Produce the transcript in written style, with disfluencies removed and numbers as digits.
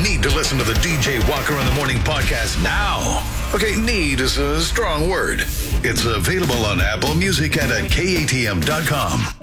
need to listen to the DJ Walker in the Morning podcast now. Okay, need is a strong word. It's available on Apple Music and at KATM.com.